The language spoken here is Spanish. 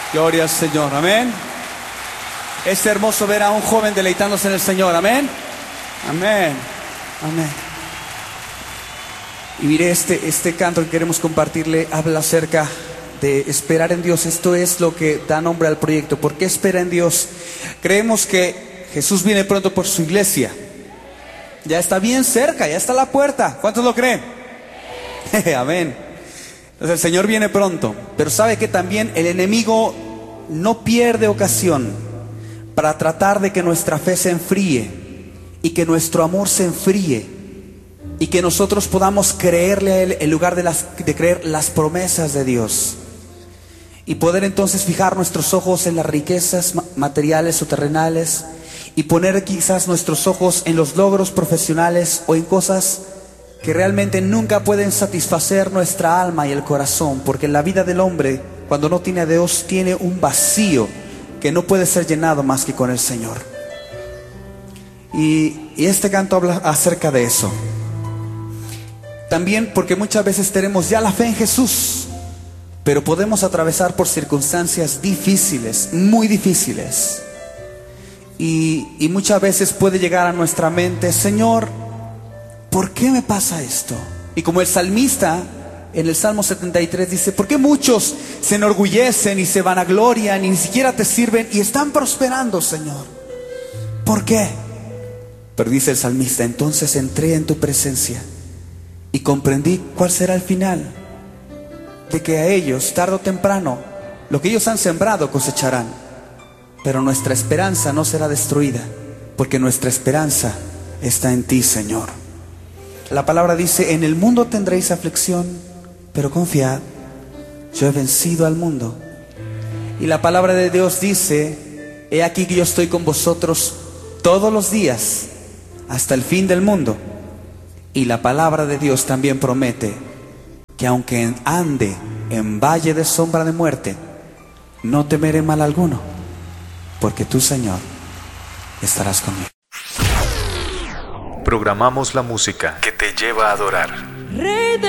Gloria al Señor, amén. Es hermoso ver a un joven deleitándose en el Señor, amén. Amén, amén. Y mire, este canto que queremos compartirle habla acerca de esperar en Dios. Esto es lo que da nombre al proyecto. ¿Por qué espera en Dios? Creemos que Jesús viene pronto por su iglesia. Ya está bien cerca, ya está a la puerta. ¿Cuántos lo creen? Amén. Entonces el Señor viene pronto. Pero sabe que también el enemigo no pierde ocasión para tratar de que nuestra fe se enfríe y que nuestro amor se enfríe y que nosotros podamos creerle a Él en lugar de creer las promesas de Dios, y poder entonces fijar nuestros ojos en las riquezas materiales o terrenales, y poner quizás nuestros ojos en los logros profesionales o en cosas que realmente nunca pueden satisfacer nuestra alma y el corazón, porque en la vida del hombre, cuando no tiene a Dios, tiene un vacío que no puede ser llenado más que con el Señor. Y este canto habla acerca de eso. También porque muchas veces tenemos ya la fe en Jesús, pero podemos atravesar por circunstancias difíciles, muy difíciles. Y muchas veces puede llegar a nuestra mente: Señor, ¿por qué me pasa esto? Y como el salmista en el Salmo 73 dice: ¿por qué muchos se enorgullecen y se vanaglorian y ni siquiera te sirven y están prosperando, Señor? ¿Por qué? Pero dice el salmista: entonces entré en tu presencia y comprendí cuál será el final, de que a ellos, tarde o temprano, lo que ellos han sembrado cosecharán. Pero nuestra esperanza no será destruida, porque nuestra esperanza está en ti, Señor. La palabra dice: en el mundo tendréis aflicción, pero confiad, yo he vencido al mundo. Y la palabra de Dios dice: he aquí que yo estoy con vosotros todos los días, hasta el fin del mundo. Y la palabra de Dios también promete que aunque ande en valle de sombra de muerte, no temeré mal alguno, porque tú, Señor, estarás conmigo. Programamos la música que te lleva a adorar.